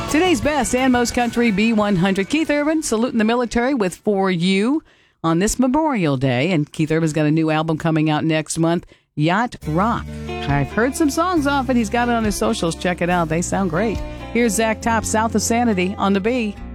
Today's best and most country B100. Keith Urban saluting the military with For You on this Memorial Day. And Keith Urban's got a new album coming out next month, Yacht Rock. I've heard some songs off it. He's got it on his socials. Check it out. They sound great. Here's Zach Top, South of Sanity on the B.